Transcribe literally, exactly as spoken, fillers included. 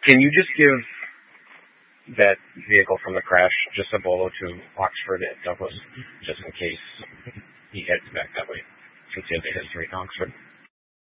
Can you just give that vehicle from the crash just a bolo to Oxford at Douglas, just in case he heads back that way, since he has a history in Oxford?